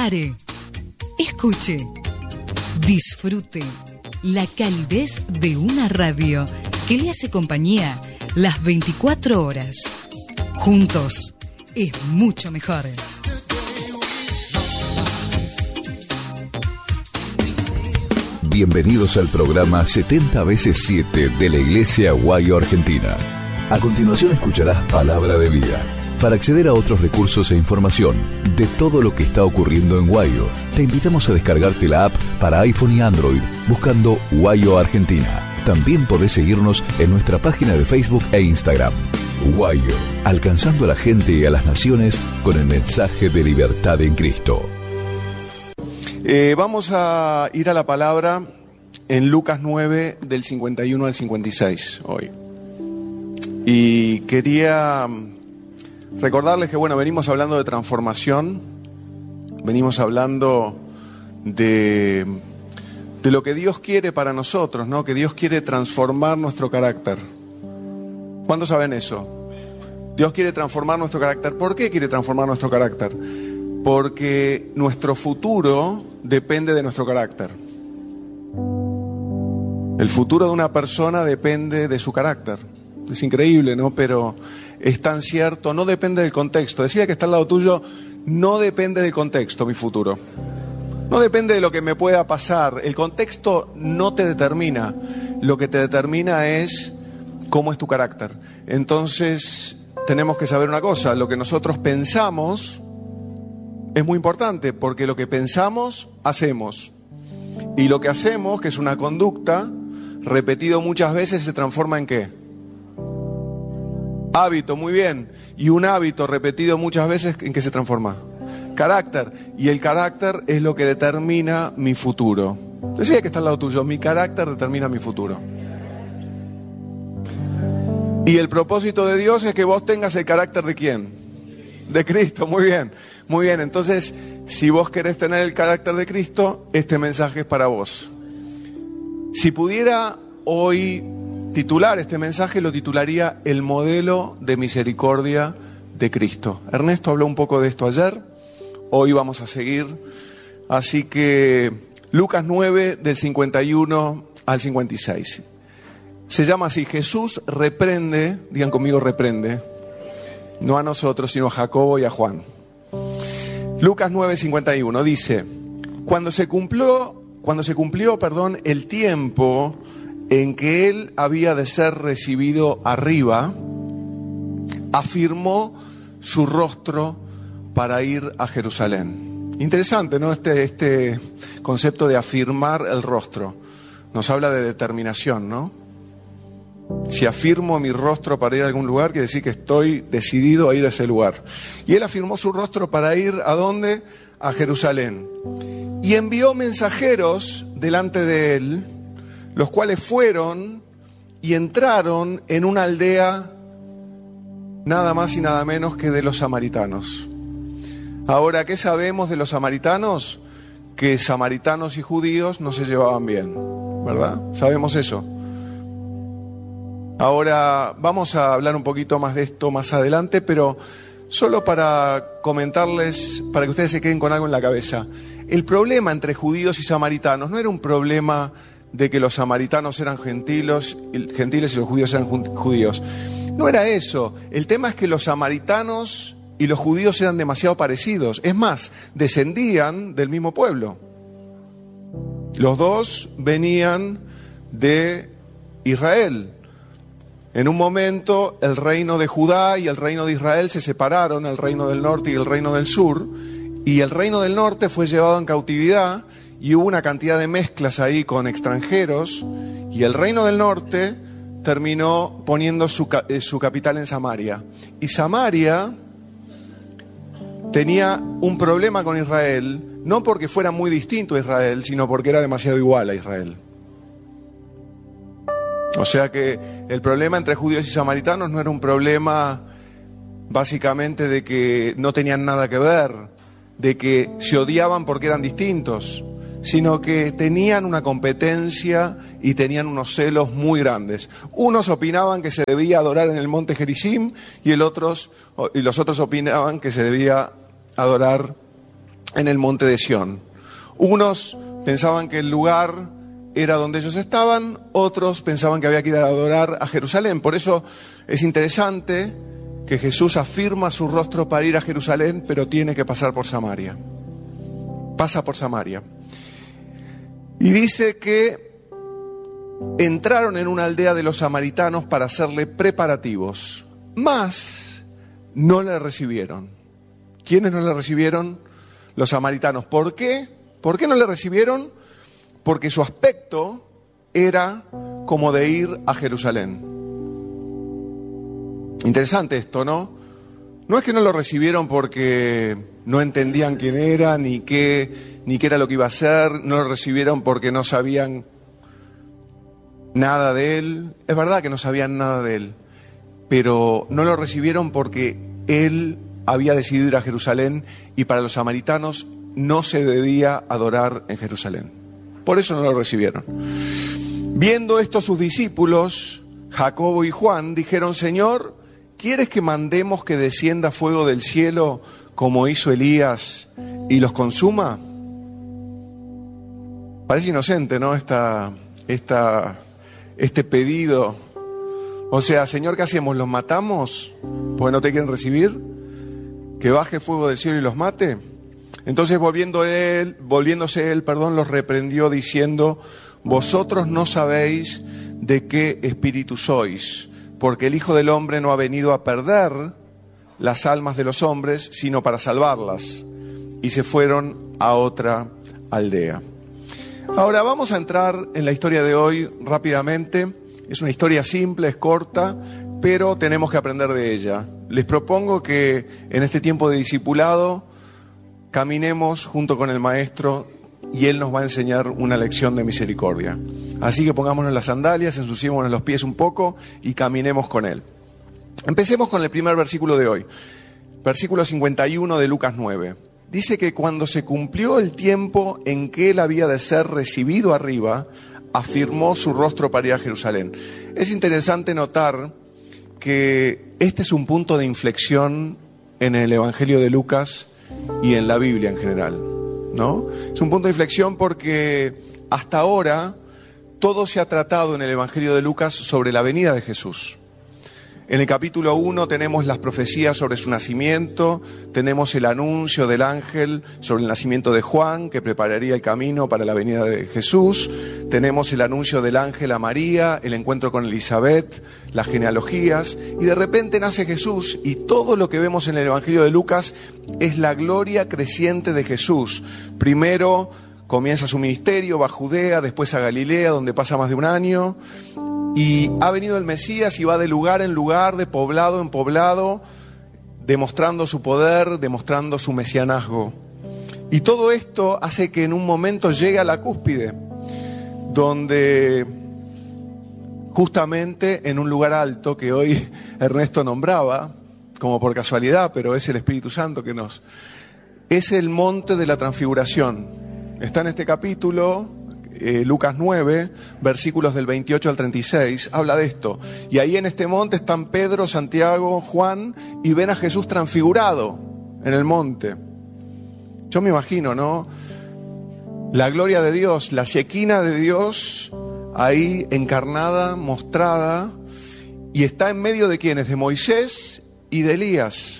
Pare, escuche, disfrute la calidez de una radio que le hace compañía las 24 horas. Juntos es mucho mejor. Bienvenidos al programa 70 veces 7 de la Iglesia Guayo Argentina. A continuación escucharás Palabra de Vida. Para acceder a otros recursos e información de todo lo que está ocurriendo en Guayo, te invitamos a descargarte la app para iPhone y Android buscando Guayo Argentina. También podés seguirnos en nuestra página de Facebook e Instagram. Guayo, alcanzando a la gente y a las naciones con el mensaje de libertad en Cristo. Vamos a ir a la palabra en Lucas 9, del 51 al 56 hoy. Y quería recordarles que, venimos hablando de transformación, venimos hablando de lo que Dios quiere para nosotros, ¿no? Que Dios quiere transformar nuestro carácter. ¿Cuántos saben eso? Dios quiere transformar nuestro carácter. ¿Por qué quiere transformar nuestro carácter? Porque nuestro futuro depende de nuestro carácter. El futuro de una persona depende de su carácter. Es increíble, ¿no? Pero es tan cierto, no depende del contexto. Decía que está al lado tuyo, no depende del contexto mi futuro. No depende de lo que me pueda pasar. El contexto no te determina. Lo que te determina es cómo es tu carácter. Entonces, tenemos que saber una cosa. Lo que nosotros pensamos es muy importante, porque lo que pensamos, hacemos. Y lo que hacemos, que es una conducta, repetido muchas veces, se transforma en ¿qué? Hábito, muy bien. Y un hábito repetido muchas veces, ¿en qué se transforma? Carácter. Y el carácter es lo que determina mi futuro. Decía que está al lado tuyo, mi carácter determina mi futuro. Y el propósito de Dios es que vos tengas el carácter ¿de quién? De Cristo, muy bien. Muy bien, entonces, si vos querés tener el carácter de Cristo, este mensaje es para vos. Si pudiera hoy titular este mensaje, lo titularía El modelo de misericordia de Cristo. Ernesto habló un poco de esto ayer, hoy vamos a seguir. Así que Lucas 9, del 51 al 56. Se llama así: Jesús reprende, digan conmigo reprende, no a nosotros, sino a Jacobo y a Juan. Lucas 9:51 dice: Cuando se cumplió, el tiempo en que él había de ser recibido arriba, afirmó su rostro para ir a Jerusalén. Interesante, ¿no? Este concepto de afirmar el rostro. Nos habla de determinación, ¿no? Si afirmo mi rostro para ir a algún lugar, quiere decir que estoy decidido a ir a ese lugar. Y él afirmó su rostro para ir ¿a dónde? A Jerusalén. Y envió mensajeros delante de él, los cuales fueron y entraron en una aldea nada más y nada menos que de los samaritanos. Ahora, ¿qué sabemos de los samaritanos? Que samaritanos y judíos no se llevaban bien, ¿verdad? Sabemos eso. Ahora vamos a hablar un poquito más de esto más adelante, pero solo para comentarles, para que ustedes se queden con algo en la cabeza. El problema entre judíos y samaritanos no era un problema de que los samaritanos eran gentiles y los judíos eran judíos. No era eso. El tema es que los samaritanos y los judíos eran demasiado parecidos. Es más, descendían del mismo pueblo. Los dos venían de Israel. En un momento el reino de Judá y el reino de Israel se separaron, el reino del norte y el reino del sur, y el reino del norte fue llevado en cautividad y hubo una cantidad de mezclas ahí con extranjeros, y el reino del norte terminó poniendo su capital en Samaria. Y Samaria tenía un problema con Israel, no porque fuera muy distinto a Israel, sino porque era demasiado igual a Israel. O sea que el problema entre judíos y samaritanos no era un problema básicamente de que no tenían nada que ver, de que se odiaban porque eran distintos, sino que tenían una competencia y tenían unos celos muy grandes. Unos opinaban que se debía adorar en el monte Gerizim y los otros opinaban que se debía adorar en el monte de Sión. Unos pensaban que el lugar era donde ellos estaban, otros pensaban que había que ir a adorar a Jerusalén. Por eso es interesante que Jesús afirma su rostro para ir a Jerusalén, pero tiene que pasar por Samaria. Pasa por Samaria. Y dice que entraron en una aldea de los samaritanos para hacerle preparativos, mas no le recibieron. ¿Quiénes no le recibieron? Los samaritanos. ¿Por qué? ¿Por qué no le recibieron? Porque su aspecto era como de ir a Jerusalén. Interesante esto, ¿no? No es que no lo recibieron porque no entendían quién era, ni qué era lo que iba a hacer, no lo recibieron porque no sabían nada de él. Es verdad que no sabían nada de él, pero no lo recibieron porque él había decidido ir a Jerusalén y para los samaritanos no se debía adorar en Jerusalén. Por eso no lo recibieron. Viendo esto sus discípulos, Jacobo y Juan, dijeron: Señor, ¿quieres que mandemos que descienda fuego del cielo como hizo Elías y los consuma? Parece inocente, ¿no? Este pedido. O sea, Señor, ¿qué hacemos? ¿Los matamos porque no te quieren recibir? ¿Que baje fuego del cielo y los mate? Entonces volviéndose él, los reprendió diciendo: vosotros no sabéis de qué espíritu sois, porque el Hijo del Hombre no ha venido a perder las almas de los hombres, sino para salvarlas. Y se fueron a otra aldea. Ahora vamos a entrar en la historia de hoy rápidamente. Es una historia simple, es corta, pero tenemos que aprender de ella. Les propongo que en este tiempo de discipulado caminemos junto con el Maestro y Él nos va a enseñar una lección de misericordia. Así que pongámonos las sandalias, ensuciémonos los pies un poco y caminemos con Él. Empecemos con el primer versículo de hoy, versículo 51 de Lucas 9. Dice que cuando se cumplió el tiempo en que Él había de ser recibido arriba, afirmó su rostro para ir a Jerusalén. Es interesante notar que este es un punto de inflexión en el Evangelio de Lucas y en la Biblia en general, ¿no? Es un punto de inflexión porque hasta ahora todo se ha tratado en el Evangelio de Lucas sobre la venida de Jesús. En el capítulo 1 tenemos las profecías sobre su nacimiento, tenemos el anuncio del ángel sobre el nacimiento de Juan, que prepararía el camino para la venida de Jesús, tenemos el anuncio del ángel a María, el encuentro con Elizabeth, las genealogías, y de repente nace Jesús, y todo lo que vemos en el Evangelio de Lucas es la gloria creciente de Jesús. Primero comienza su ministerio, va a Judea, después a Galilea, donde pasa más de un año. Y ha venido el Mesías y va de lugar en lugar, de poblado en poblado, demostrando su poder, demostrando su mesianazgo. Y todo esto hace que en un momento llegue a la cúspide, donde justamente en un lugar alto que hoy Ernesto nombraba, como por casualidad, pero es el Espíritu Santo que nos... Es el monte de la transfiguración. Está en este capítulo... Lucas 9, versículos del 28 al 36, habla de esto. Y ahí en este monte están Pedro, Santiago, Juan, y ven a Jesús transfigurado en el monte. Yo me imagino, ¿no? La gloria de Dios, la Shekinah de Dios, ahí encarnada, mostrada, y está en medio de ¿quiénes? De Moisés y de Elías.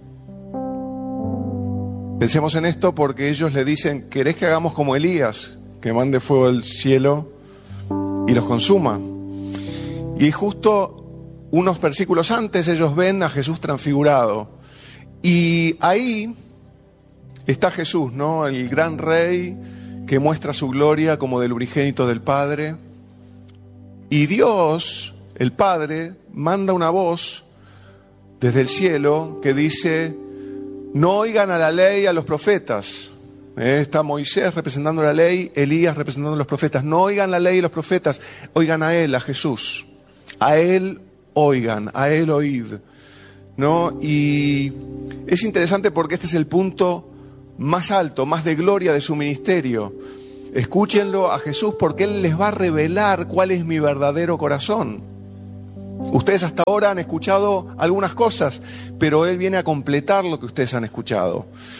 Pensemos en esto porque ellos le dicen: ¿querés que hagamos como Elías? Que mande fuego del cielo y los consuma. Y justo unos versículos antes ellos ven a Jesús transfigurado. Y ahí está Jesús, ¿no? El gran rey que muestra su gloria como del unigénito del Padre. Y Dios, el Padre, manda una voz desde el cielo que dice: no oigan a la ley y a los profetas. Está Moisés representando la ley, Elías representando a los profetas. No oigan la ley y los profetas, oigan a Él, a Jesús. A Él oigan, a Él oíd, ¿no? Y es interesante porque este es el punto más alto, más de gloria de su ministerio. Escúchenlo a Jesús porque Él les va a revelar cuál es mi verdadero corazón. Ustedes hasta ahora han escuchado algunas cosas, pero Él viene a completar lo que ustedes han escuchado.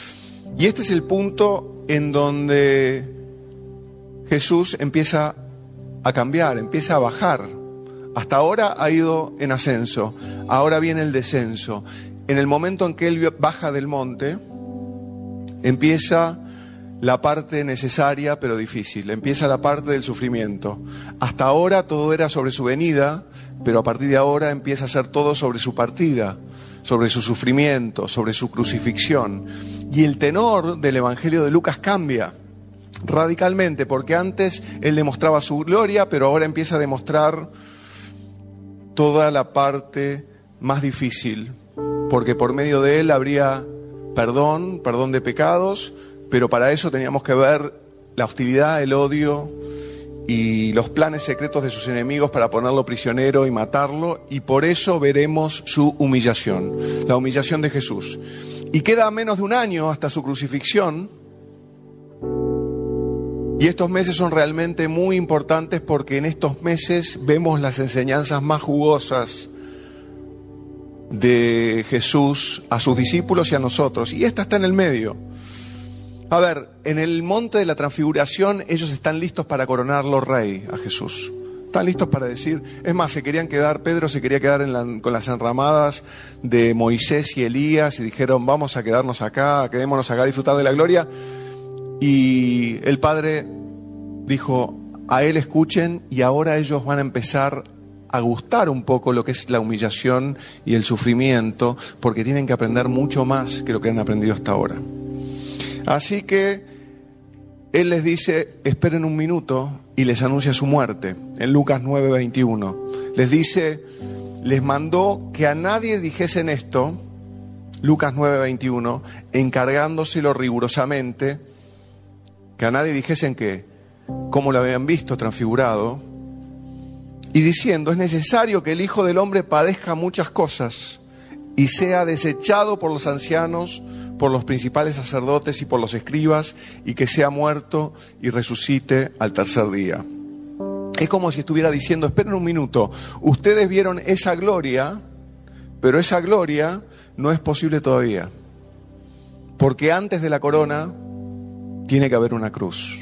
Y este es el punto en donde Jesús empieza a cambiar, empieza a bajar. Hasta ahora ha ido en ascenso, ahora viene el descenso. En el momento en que Él baja del monte, empieza la parte necesaria pero difícil, empieza la parte del sufrimiento. Hasta ahora todo era sobre su venida, pero a partir de ahora empieza a ser todo sobre su partida, sobre su sufrimiento, sobre su crucifixión. Y el tenor del Evangelio de Lucas cambia radicalmente, porque antes Él demostraba su gloria, pero ahora empieza a demostrar toda la parte más difícil, porque por medio de Él habría perdón de pecados, pero para eso teníamos que ver la hostilidad, el odio y los planes secretos de sus enemigos para ponerlo prisionero y matarlo, y por eso veremos su humillación, la humillación de Jesús. Y queda menos de un año hasta su crucifixión, y estos meses son realmente muy importantes porque en estos meses vemos las enseñanzas más jugosas de Jesús a sus discípulos y a nosotros, y esta está en el medio. A ver, en el monte de la transfiguración ellos están listos para coronarlo rey a Jesús. Están listos para decir, es más, Pedro se quería quedar con las enramadas de Moisés y Elías y dijeron, vamos a quedarnos acá, quedémonos acá a disfrutar de la gloria. Y el Padre dijo, a Él escuchen, y ahora ellos van a empezar a gustar un poco lo que es la humillación y el sufrimiento, porque tienen que aprender mucho más que lo que han aprendido hasta ahora. Así que Él les dice, esperen un minuto, y les anuncia su muerte. En Lucas 9:21 les dice, les mandó que a nadie dijesen esto, Lucas 9:21, encargándoselo rigurosamente, que a nadie dijesen que cómo lo habían visto transfigurado, y diciendo, es necesario que el Hijo del Hombre padezca muchas cosas y sea desechado por los ancianos, por los principales sacerdotes y por los escribas, y que sea muerto y resucite al tercer día. Es como si estuviera diciendo, esperen un minuto, ustedes vieron esa gloria, pero esa gloria no es posible todavía, porque antes de la corona tiene que haber una cruz.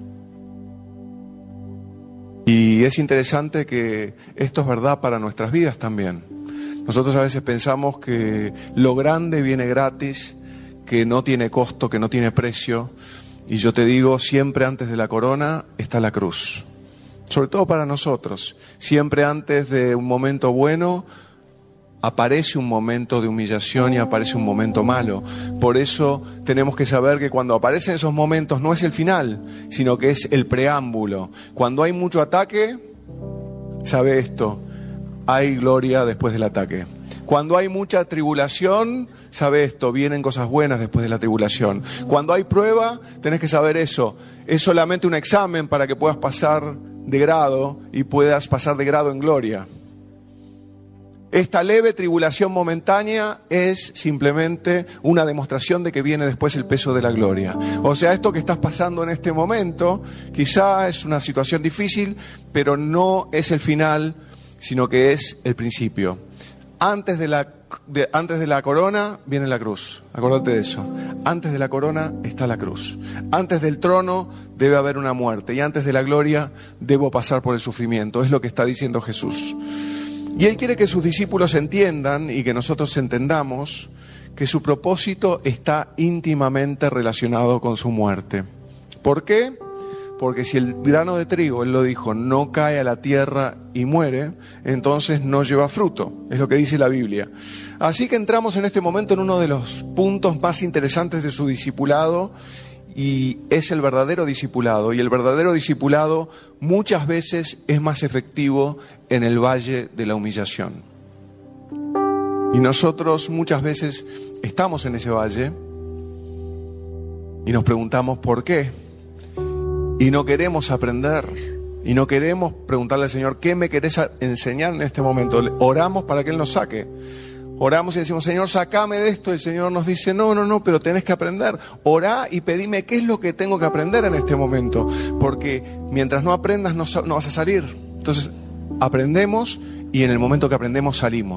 Y es interesante que esto es verdad para nuestras vidas también. Nosotros a veces pensamos que lo grande viene gratis, que no tiene costo, que no tiene precio. Y yo te digo, siempre antes de la corona está la cruz. Sobre todo para nosotros. Siempre antes de un momento bueno aparece un momento de humillación y aparece un momento malo. Por eso tenemos que saber que cuando aparecen esos momentos no es el final, sino que es el preámbulo. Cuando hay mucho ataque, sabe esto, hay gloria después del ataque. Cuando hay mucha tribulación, sabe esto, vienen cosas buenas después de la tribulación. Cuando hay prueba, tenés que saber eso. Es solamente un examen para que puedas pasar de grado y puedas pasar de grado en gloria. Esta leve tribulación momentánea es simplemente una demostración de que viene después el peso de la gloria. O sea, esto que estás pasando en este momento, quizá es una situación difícil, pero no es el final, sino que es el principio. Antes de la corona viene la cruz. Acuérdate de eso. Antes de la corona está la cruz. Antes del trono debe haber una muerte. Y antes de la gloria debo pasar por el sufrimiento. Es lo que está diciendo Jesús. Y Él quiere que sus discípulos entiendan y que nosotros entendamos que su propósito está íntimamente relacionado con su muerte. ¿Por qué? Porque si el grano de trigo, Él lo dijo, no cae a la tierra y muere, entonces no lleva fruto. Es lo que dice la Biblia. Así que entramos en este momento en uno de los puntos más interesantes de su discipulado, y es el verdadero discipulado. Y el verdadero discipulado muchas veces es más efectivo en el valle de la humillación. Y nosotros muchas veces estamos en ese valle y nos preguntamos por qué. Y no queremos aprender. Y no queremos preguntarle al Señor, ¿qué me querés enseñar en este momento? Oramos para que Él nos saque. Oramos y decimos, Señor, sacame de esto. El Señor nos dice, no, pero tenés que aprender. Orá y pedime qué es lo que tengo que aprender en este momento. Porque mientras no aprendas no vas a salir. Entonces, aprendemos y en el momento que aprendemos salimos.